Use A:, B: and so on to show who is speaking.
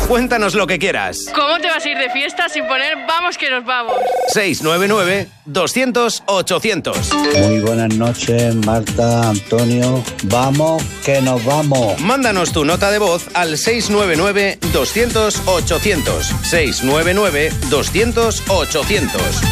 A: Cuéntanos lo que quieras.
B: ¿Cómo te vas a ir de fiesta sin poner Vamos que nos vamos?
A: 699-200-800.
C: Muy buenas noches, Marta, Antonio. Vamos que nos vamos.
A: Mándanos tu nota de voz al 699-200-800. 699-200-800.